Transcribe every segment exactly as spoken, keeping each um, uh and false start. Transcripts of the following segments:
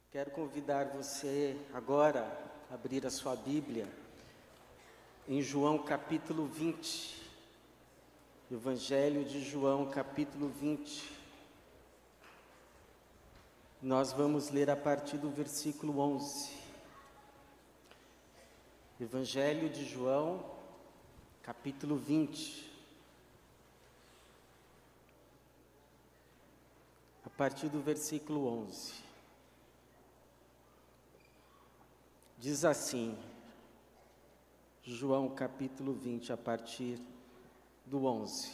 Quero convidar você agora a abrir a sua Bíblia em João capítulo vinte, Evangelho de João capítulo vinte. Nós vamos ler a partir do versículo onze. Evangelho de João capítulo vinte. A partir do versículo onze. Diz assim, João capítulo vinte, a partir do onze.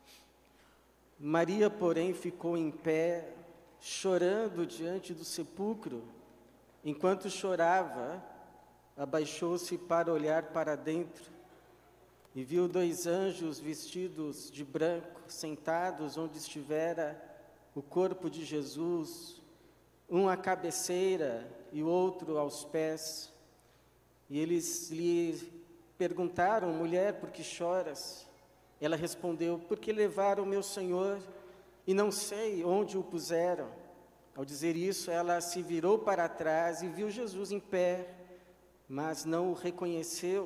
Maria, porém, ficou em pé, chorando diante do sepulcro. Enquanto chorava, abaixou-se para olhar para dentro e viu dois anjos vestidos de branco, sentados onde estivera o corpo de Jesus, um à cabeceira e o outro aos pés. E eles lhe perguntaram: mulher, por que choras? Ela respondeu: porque levaram meu Senhor e não sei onde o puseram. Ao dizer isso, ela se virou para trás e viu Jesus em pé, mas não o reconheceu.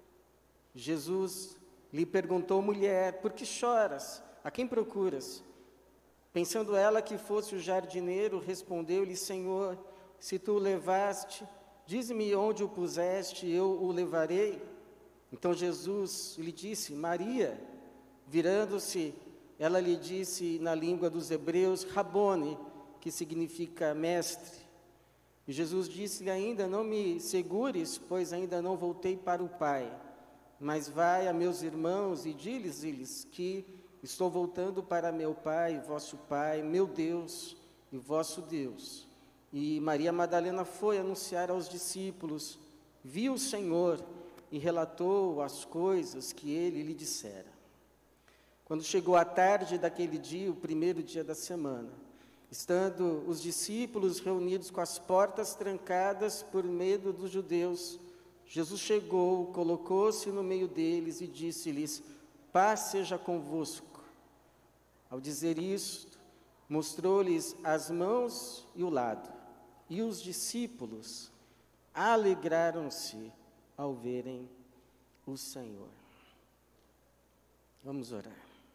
Jesus lhe perguntou: mulher, por que choras? A quem procuras? Pensando ela que fosse o jardineiro, respondeu-lhe: Senhor, se tu o levaste, dize-me onde o puseste, eu o levarei. Então Jesus lhe disse: Maria. Virando-se, ela lhe disse na língua dos hebreus: Rabone, que significa mestre. E Jesus disse-lhe ainda: não me segures, pois ainda não voltei para o Pai, mas vai a meus irmãos e dize-lhes que estou voltando para meu Pai, vosso Pai, meu Deus e vosso Deus. E Maria Madalena foi anunciar aos discípulos, viu o Senhor e relatou as coisas que ele lhe dissera. Quando chegou a tarde daquele dia, o primeiro dia da semana, estando os discípulos reunidos com as portas trancadas por medo dos judeus, Jesus chegou, colocou-se no meio deles e disse-lhes: paz seja convosco. Ao dizer isto, mostrou-lhes as mãos e o lado. E os discípulos alegraram-se ao verem o Senhor. Vamos orar.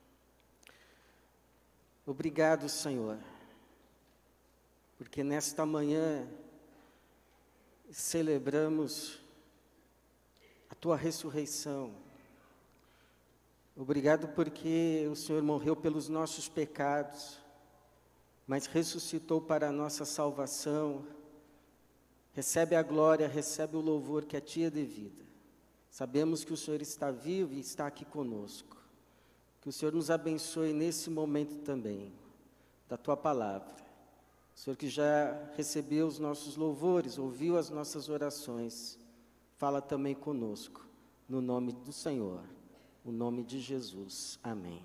Obrigado, Senhor, porque nesta manhã celebramos a Tua ressurreição. Obrigado porque o Senhor morreu pelos nossos pecados, mas ressuscitou para a nossa salvação. Recebe a glória, recebe o louvor que a Ti é devida. Sabemos que o Senhor está vivo e está aqui conosco. Que o Senhor nos abençoe nesse momento também, da Tua palavra. O Senhor que já recebeu os nossos louvores, ouviu as nossas orações, fala também conosco, no nome do Senhor, no nome de Jesus. Amém.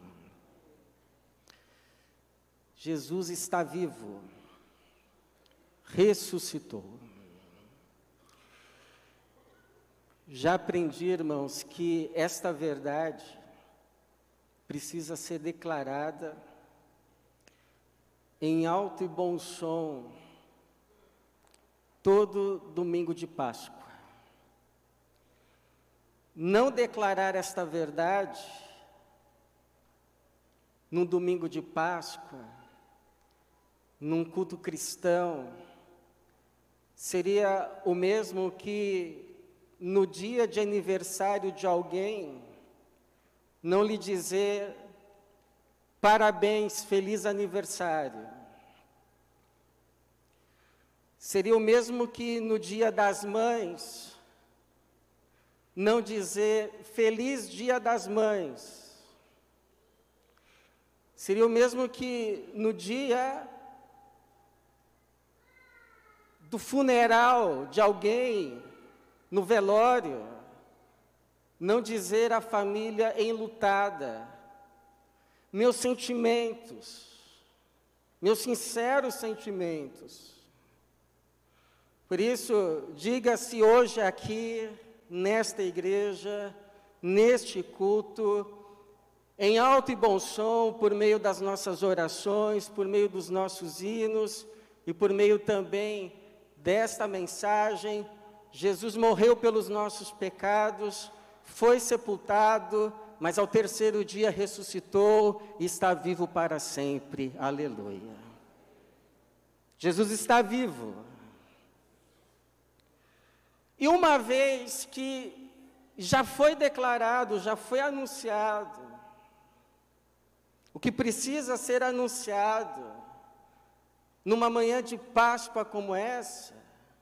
Jesus está vivo, ressuscitou. Já aprendi, irmãos, que esta verdade precisa ser declarada em alto e bom som todo domingo de Páscoa. Não declarar esta verdade num domingo de Páscoa, num culto cristão, seria o mesmo que no dia de aniversário de alguém, não lhe dizer parabéns, feliz aniversário. Seria o mesmo que no dia das mães, não dizer feliz dia das mães. Seria o mesmo que no dia do funeral de alguém, no velório, não dizer à família enlutada: meus sentimentos, meus sinceros sentimentos. Por isso, diga-se hoje aqui, nesta igreja, neste culto, em alto e bom som, por meio das nossas orações, por meio dos nossos hinos e por meio também desta mensagem: Jesus morreu pelos nossos pecados, foi sepultado, mas ao terceiro dia ressuscitou e está vivo para sempre. Aleluia. Jesus está vivo. E uma vez que já foi declarado, já foi anunciado, o que precisa ser anunciado numa manhã de Páscoa como essa,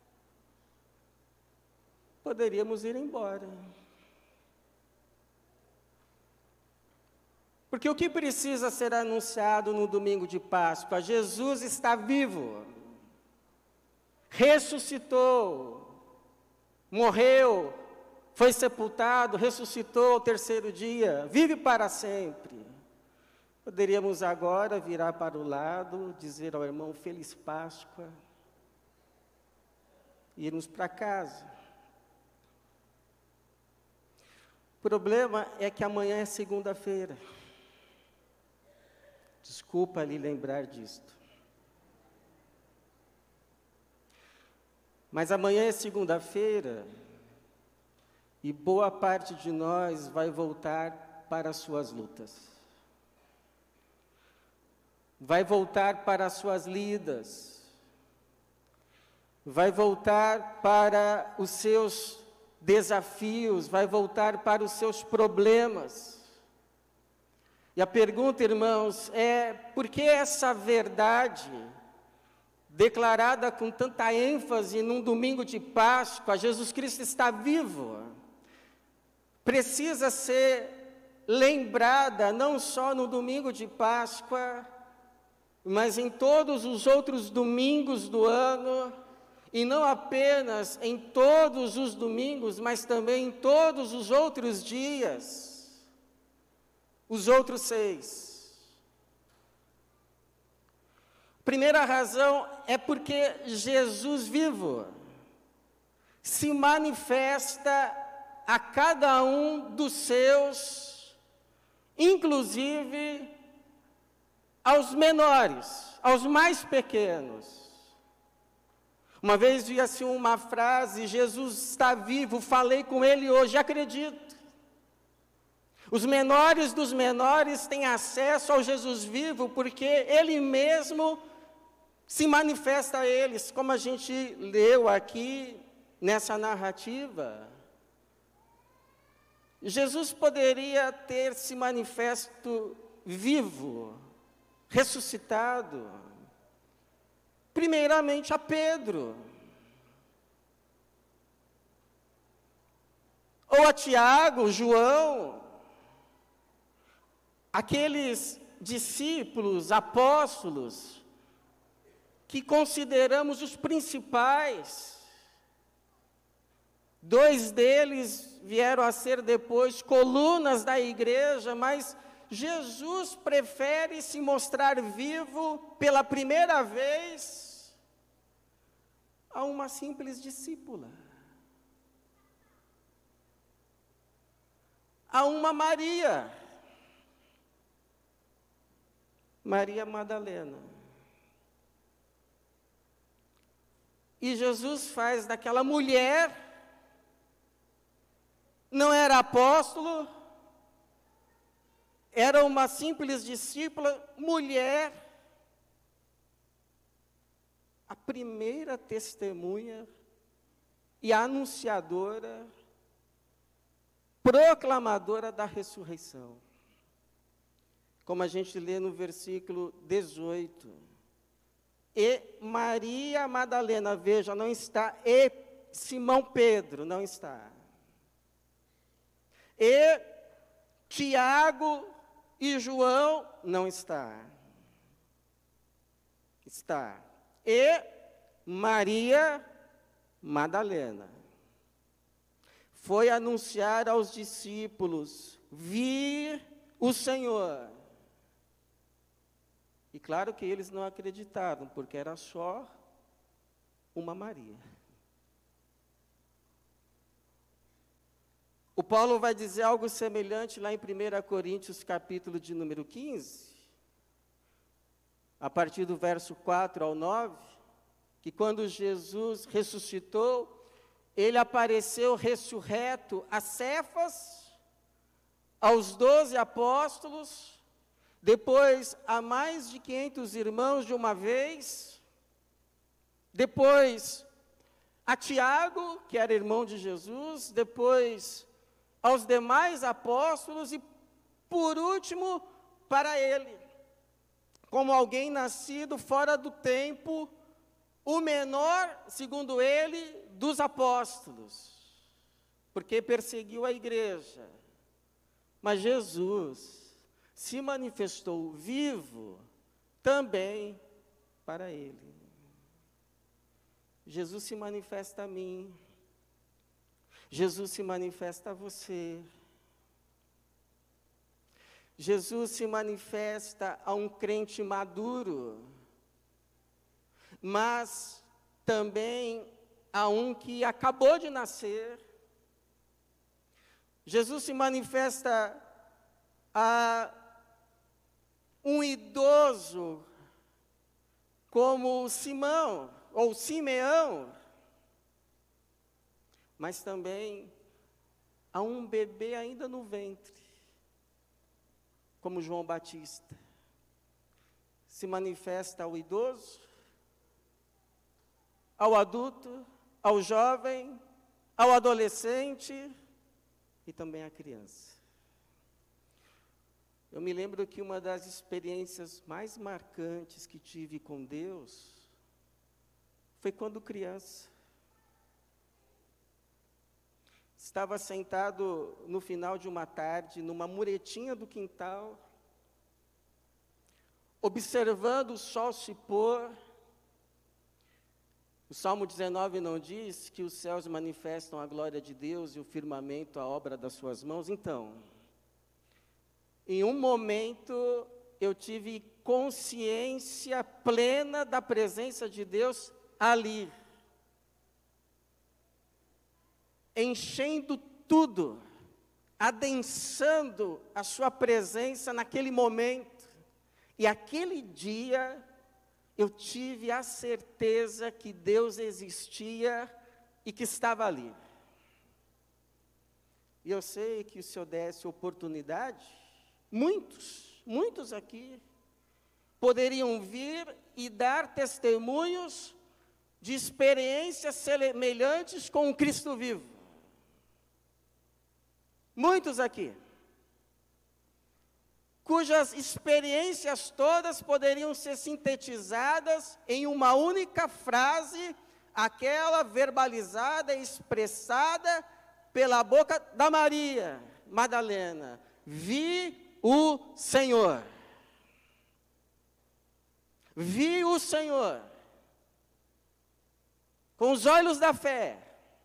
poderíamos ir embora. Porque o que precisa ser anunciado no domingo de Páscoa? Jesus está vivo, ressuscitou, morreu, foi sepultado, ressuscitou ao terceiro dia, vive para sempre. Poderíamos agora virar para o lado, dizer ao irmão Feliz Páscoa, e irmos para casa. O problema é que amanhã é segunda-feira. Desculpa lhe lembrar disto. Mas amanhã é segunda-feira e boa parte de nós vai voltar para as suas lutas. Vai voltar para as suas lidas. Vai voltar para os seus desafios, vai voltar para os seus problemas. E a pergunta, irmãos, é: por que essa verdade, declarada com tanta ênfase num domingo de Páscoa, Jesus Cristo está vivo, precisa ser lembrada não só no domingo de Páscoa, mas em todos os outros domingos do ano, e não apenas em todos os domingos, mas também em todos os outros dias, os outros seis. Primeira razão é porque Jesus vivo se manifesta a cada um dos seus, inclusive aos menores, aos mais pequenos. Uma vez vi-se uma frase: Jesus está vivo, falei com ele hoje, acredito. Os menores dos menores têm acesso ao Jesus vivo, porque ele mesmo se manifesta a eles, como a gente leu aqui nessa narrativa. Jesus poderia ter se manifesto vivo, ressuscitado, primeiramente a Pedro, ou a Tiago, João, aqueles discípulos, apóstolos, que consideramos os principais. Dois deles vieram a ser depois colunas da igreja, mas Jesus prefere se mostrar vivo pela primeira vez a uma simples discípula, a uma Maria, Maria Madalena. E Jesus faz daquela mulher, não era apóstolo, era uma simples discípula, mulher, a primeira testemunha e anunciadora, proclamadora da ressurreição. Como a gente lê no versículo dezoito. E Maria Madalena, veja, não está, e Simão Pedro, não está. E Tiago e João, não está. Está. E Maria Madalena foi anunciar aos discípulos: vi o Senhor. E claro que eles não acreditaram, porque era só uma Maria. O Paulo vai dizer algo semelhante lá em primeira Coríntios, capítulo de número quinze, a partir do verso quatro ao nove, que quando Jesus ressuscitou, ele apareceu ressurreto a Cefas, aos doze apóstolos, depois a mais de quinhentos irmãos de uma vez, depois a Tiago, que era irmão de Jesus, depois aos demais apóstolos e, por último, para ele, como alguém nascido fora do tempo, o menor, segundo ele, dos apóstolos, porque perseguiu a igreja. Mas Jesus se manifestou vivo também para ele. Jesus se manifesta a mim. Jesus se manifesta a você. Jesus se manifesta a um crente maduro, mas também a um que acabou de nascer. Jesus se manifesta a um idoso como Simão ou Simeão, mas também a um bebê ainda no ventre, como João Batista. Se manifesta ao idoso, ao adulto, ao jovem, ao adolescente e também à criança. Eu me lembro que uma das experiências mais marcantes que tive com Deus foi quando criança. Estava sentado no final de uma tarde, numa muretinha do quintal, observando o sol se pôr. O Salmo dezenove não diz que os céus manifestam a glória de Deus e o firmamento a obra das suas mãos? Então, em um momento, eu tive consciência plena da presença de Deus ali, enchendo tudo, adensando a sua presença naquele momento. E aquele dia, eu tive a certeza que Deus existia e que estava ali. E eu sei que se eu desse oportunidade, muitos, muitos aqui, poderiam vir e dar testemunhos de experiências semelhantes com o Cristo vivo. Muitos aqui, cujas experiências todas poderiam ser sintetizadas em uma única frase, aquela verbalizada e expressada pela boca da Maria Madalena: vi o Senhor. Vi o Senhor. Com os olhos da fé,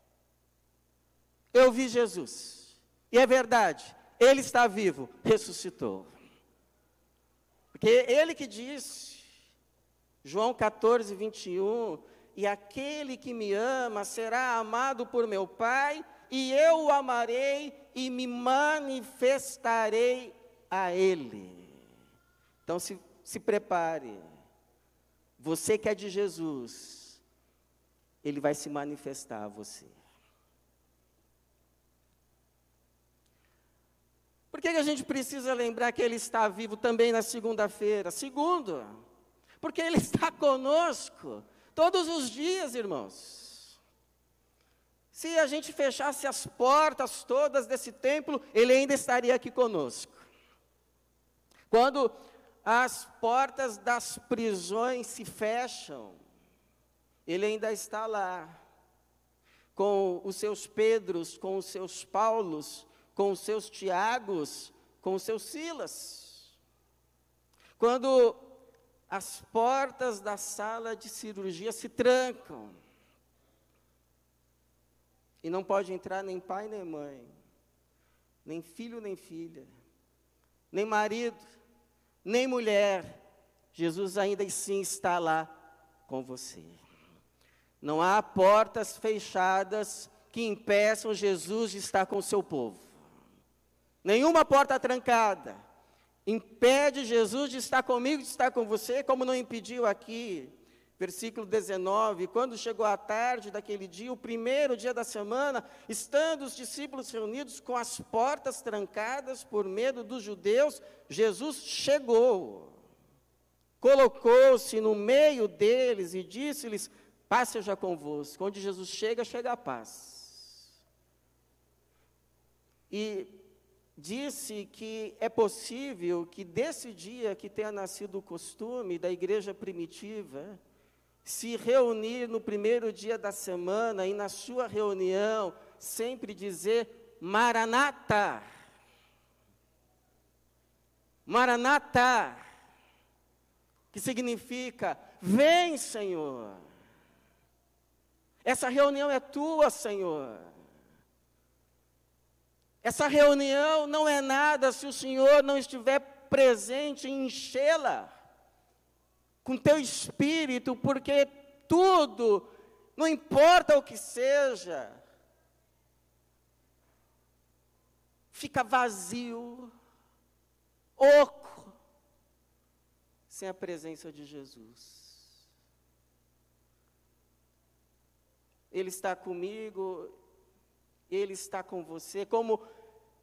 eu vi Jesus. E é verdade, Ele está vivo, ressuscitou. Porque Ele que disse, João catorze, vinte e um, e aquele que me ama será amado por meu Pai, e eu o amarei e me manifestarei a Ele. Então se, se prepare, você que é de Jesus, Ele vai se manifestar a você. Por que a gente precisa lembrar que Ele está vivo também na segunda-feira? Segundo, porque Ele está conosco todos os dias, irmãos. Se a gente fechasse as portas todas desse templo, Ele ainda estaria aqui conosco. Quando as portas das prisões se fecham, Ele ainda está lá, com os seus Pedros, com os seus Paulos, com os seus Tiagos, com os seus Silas. Quando as portas da sala de cirurgia se trancam, e não pode entrar nem pai nem mãe, nem filho nem filha, nem marido, nem mulher, Jesus ainda assim está lá com você. Não há portas fechadas que impeçam Jesus de estar com o seu povo. Nenhuma porta trancada impede Jesus de estar comigo, de estar com você, como não impediu aqui Versículo dezenove, quando chegou a tarde daquele dia, o primeiro dia da semana, estando os discípulos reunidos com as portas trancadas por medo dos judeus, Jesus chegou, colocou-se no meio deles e disse-lhes: paz seja convosco. Onde Jesus chega, chega a paz. E disse que é possível que desse dia que tenha nascido o costume da igreja primitiva, se reunir no primeiro dia da semana e na sua reunião sempre dizer Maranata, Maranata, que significa vem, Senhor. Essa reunião é tua, Senhor. Essa reunião não é nada se o Senhor não estiver presente em enchê-la com teu espírito, porque tudo, não importa o que seja, fica vazio, oco, sem a presença de Jesus. Ele está comigo, Ele está com você, como o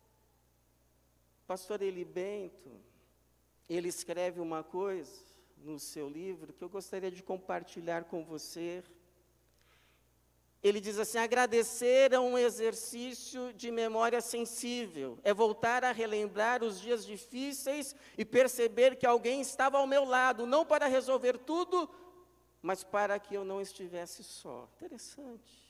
pastor Eli Bento, ele escreve uma coisa no seu livro, que eu gostaria de compartilhar com você. Ele diz assim: agradecer é um exercício de memória sensível, é voltar a relembrar os dias difíceis e perceber que alguém estava ao meu lado, não para resolver tudo, mas para que eu não estivesse só. Interessante.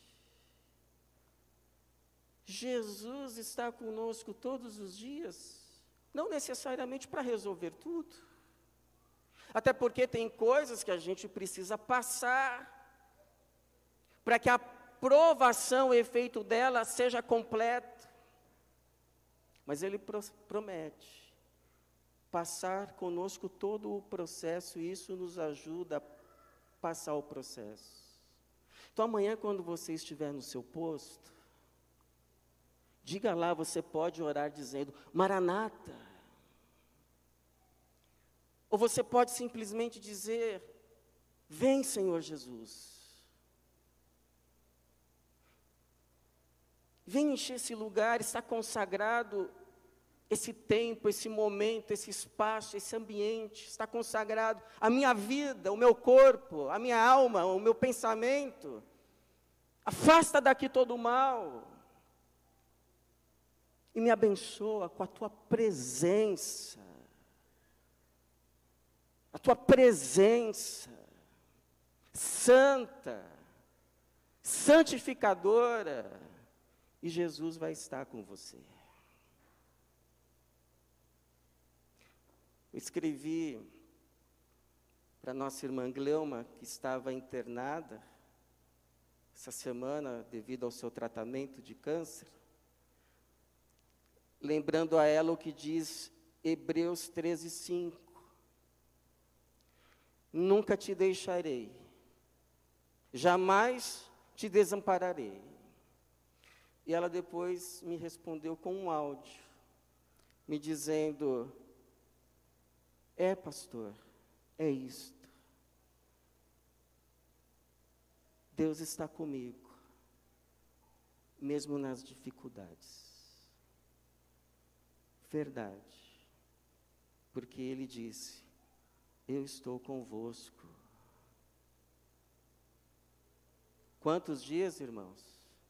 Jesus está conosco todos os dias, não necessariamente para resolver tudo, até porque tem coisas que a gente precisa passar, para que a provação, o efeito dela seja completo. Mas Ele pro- promete passar conosco todo o processo, e isso nos ajuda a passar o processo. Então amanhã, quando você estiver no seu posto, diga lá, você pode orar dizendo Maranata. Ou você pode simplesmente dizer: vem, Senhor Jesus. Vem encher esse lugar, está consagrado esse tempo, esse momento, esse espaço, esse ambiente, está consagrado a minha vida, o meu corpo, a minha alma, o meu pensamento. Afasta daqui todo o mal. E me abençoa com a tua presença. A tua presença santa, santificadora, e Jesus vai estar com você. Eu escrevi para nossa irmã Gleuma, que estava internada essa semana devido ao seu tratamento de câncer, lembrando a ela o que diz Hebreus treze, cinco. Nunca te deixarei, jamais te desampararei. E ela depois me respondeu com um áudio, me dizendo: é, pastor, é isto. Deus está comigo, mesmo nas dificuldades. Verdade, porque Ele disse: eu estou convosco. Quantos dias, irmãos?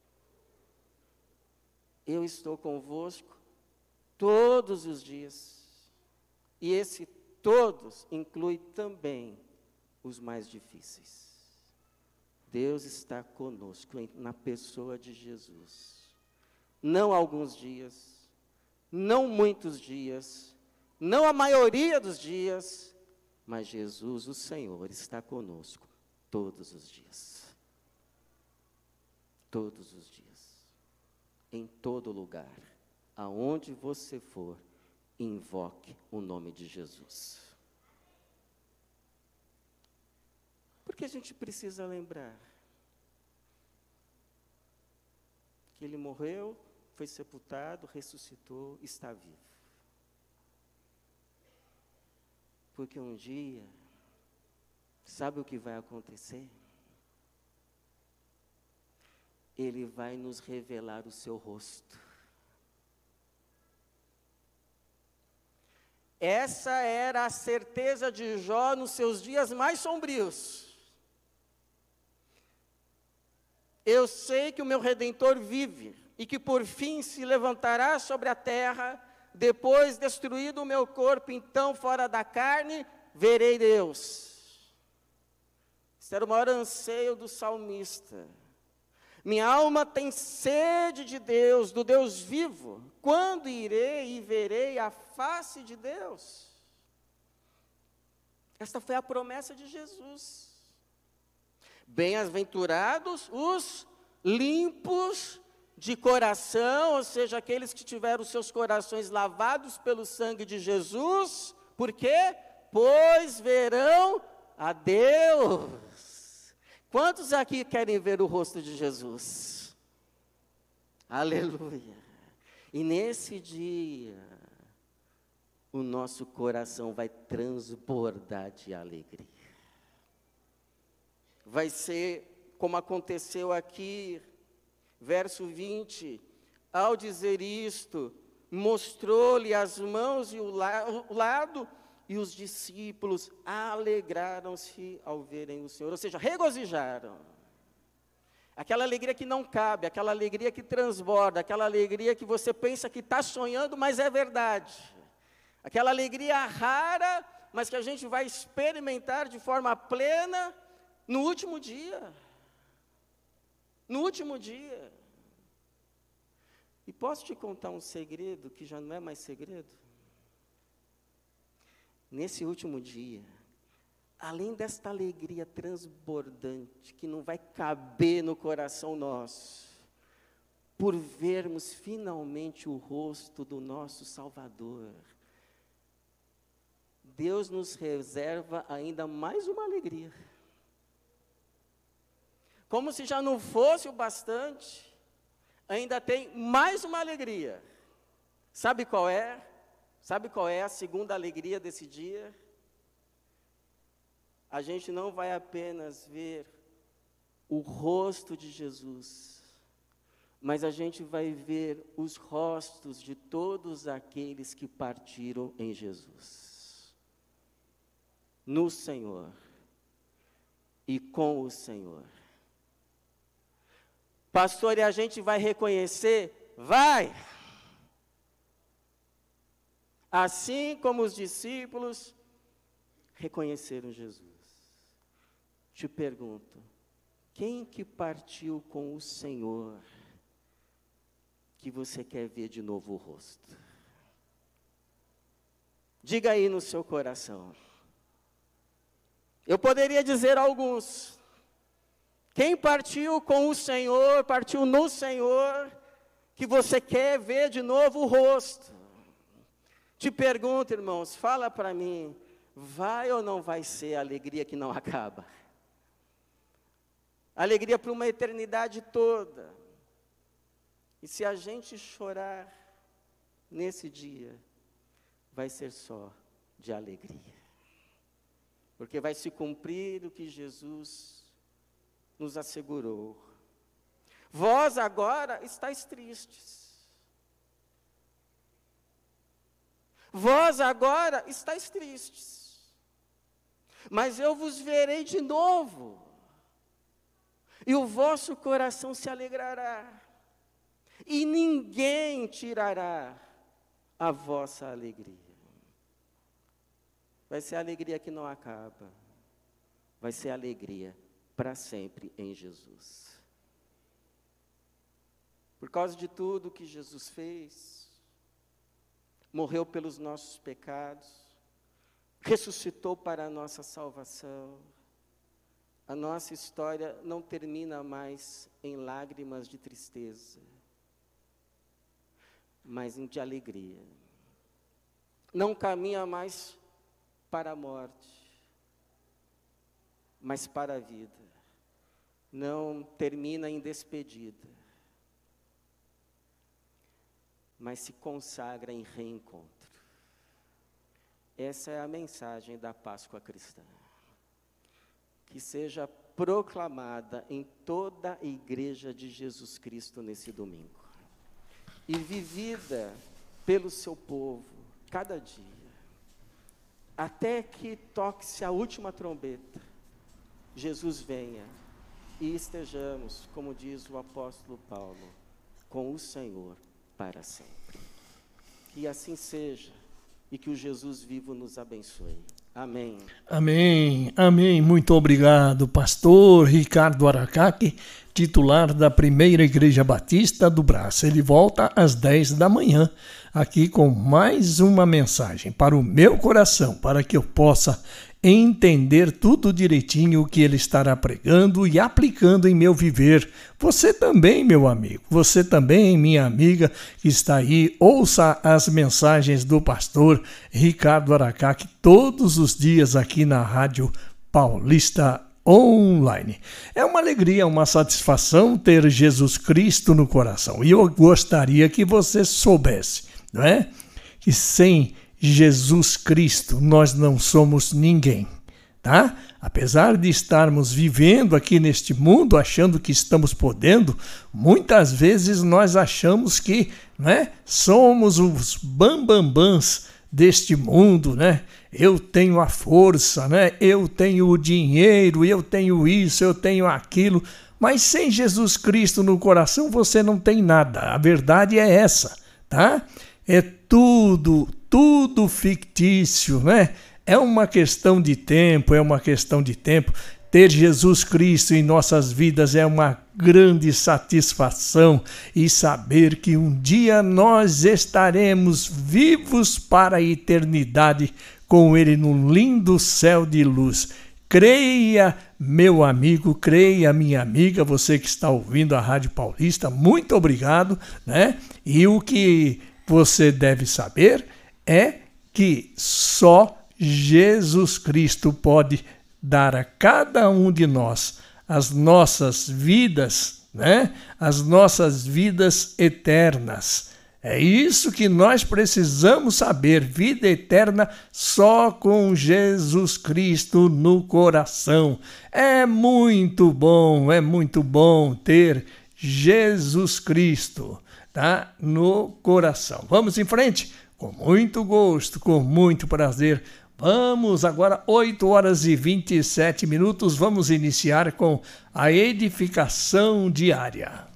Eu estou convosco todos os dias. E esse todos inclui também os mais difíceis. Deus está conosco na pessoa de Jesus. Não alguns dias, não muitos dias, não a maioria dos dias, mas Jesus, o Senhor, está conosco todos os dias. Todos os dias. Em todo lugar. Aonde você for, invoque o nome de Jesus. Porque a gente precisa lembrar que Ele morreu, foi sepultado, ressuscitou, está vivo. Porque um dia sabe o que vai acontecer? Ele vai nos revelar o seu rosto. Essa era a certeza de Jó nos seus dias mais sombrios. Eu sei que o meu Redentor vive, e que por fim se levantará sobre a terra, depois destruído o meu corpo, então fora da carne, verei Deus. Esse era o maior anseio do salmista. Minha alma tem sede de Deus, do Deus vivo. Quando irei e verei a face de Deus? Esta foi a promessa de Jesus. Bem-aventurados os limpos de coração, ou seja, aqueles que tiveram os seus corações lavados pelo sangue de Jesus. Por quê? Pois verão a Deus. Quantos aqui querem ver o rosto de Jesus? Aleluia. E nesse dia, o nosso coração vai transbordar de alegria. Vai ser como aconteceu aqui, verso vinte, ao dizer isto, mostrou-lhe as mãos e o, la o lado, e os discípulos alegraram-se ao verem o Senhor, ou seja, regozijaram. Aquela alegria que não cabe, aquela alegria que transborda, aquela alegria que você pensa que está sonhando, mas é verdade. Aquela alegria rara, mas que a gente vai experimentar de forma plena no último dia. No último dia. E posso te contar um segredo que já não é mais segredo? Nesse último dia, além desta alegria transbordante, que não vai caber no coração nosso, por vermos finalmente o rosto do nosso Salvador, Deus nos reserva ainda mais uma alegria. Como se já não fosse o bastante, ainda tem mais uma alegria. Sabe qual é? Sabe qual é a segunda alegria desse dia? A gente não vai apenas ver o rosto de Jesus, mas a gente vai ver os rostos de todos aqueles que partiram em Jesus. No Senhor e com o Senhor. Pastor, e a gente vai reconhecer? Vai! Assim como os discípulos reconheceram Jesus. Te pergunto, quem que partiu com o Senhor que você quer ver de novo o rosto? Diga aí no seu coração. Eu poderia dizer alguns. Quem partiu com o Senhor, partiu no Senhor, que você quer ver de novo o rosto. Te pergunto, irmãos, fala para mim, vai ou não vai ser a alegria que não acaba? Alegria para uma eternidade toda. E se a gente chorar nesse dia, vai ser só de alegria. Porque vai se cumprir o que Jesus nos assegurou. Vós agora estáis tristes. Vós agora estáis tristes. Mas eu vos verei de novo. E o vosso coração se alegrará. E ninguém tirará a vossa alegria. Vai ser a alegria que não acaba. Vai ser a alegria para sempre em Jesus. Por causa de tudo que Jesus fez, morreu pelos nossos pecados, ressuscitou para a nossa salvação, a nossa história não termina mais em lágrimas de tristeza, mas de alegria. Não caminha mais para a morte, mas para a vida. Não termina em despedida, mas se consagra em reencontro. Essa é a mensagem da Páscoa cristã. que seja proclamada em toda a igreja de Jesus Cristo nesse domingo e vivida pelo seu povo cada dia, até que toque-se a última trombeta, Jesus venha e estejamos, como diz o apóstolo Paulo, com o Senhor para sempre. Que assim seja e que o Jesus vivo nos abençoe. Amém. Amém, amém. Muito obrigado, pastor Ricardo Aracaki, titular da Primeira Igreja Batista do Brás. Ele volta às dez da manhã, aqui com mais uma mensagem para o meu coração, para que eu possa entender tudo direitinho o que ele estará pregando e aplicando em meu viver. Você também, meu amigo, você também, minha amiga, que está aí, ouça as mensagens do pastor Ricardo Aracaki todos os dias aqui na Rádio Paulista Online. É uma alegria, uma satisfação ter Jesus Cristo no coração. E eu gostaria que você soubesse, não é? Que sem Jesus Cristo nós não somos ninguém, tá? Apesar de estarmos vivendo aqui neste mundo, achando que estamos podendo, muitas vezes nós achamos que, né, somos os bambambãs deste mundo, né? Eu tenho a força, né? Eu tenho o dinheiro, eu tenho isso, eu tenho aquilo. Mas sem Jesus Cristo no coração você não tem nada. A verdade é essa, tá? É tudo, tudo fictício, né? É uma questão de tempo, é uma questão de tempo. Ter Jesus Cristo em nossas vidas é uma grande satisfação e saber que um dia nós estaremos vivos para a eternidade com Ele no lindo céu de luz. Creia, meu amigo, creia, minha amiga, você que está ouvindo a Rádio Paulista, muito obrigado, né? E o que você deve saber é que só Jesus Cristo pode dar a cada um de nós as nossas vidas, né? As nossas vidas eternas. É isso que nós precisamos saber, vida eterna só com Jesus Cristo no coração. É muito bom, é muito bom ter Jesus Cristo, tá, no coração. Vamos em frente? Com muito gosto, com muito prazer. Vamos agora, oito horas e vinte e sete minutos, vamos iniciar com a edificação diária.